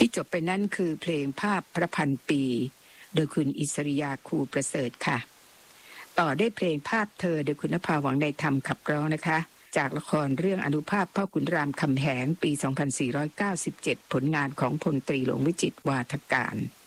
จบไปนั่นคือเพลงภาพพระพันปีโดยคุณอิสริยาคูประเสริฐค่ะต่อได้เพลงภาพเธอโดยคุณนภาหวังในธรรมขับร้องนะคะจากละครเรื่องอนุภาพพ่อขุนรามคำแหงปี 2497 ผลงานของพลตรีหลวงวิจิตรวาทการ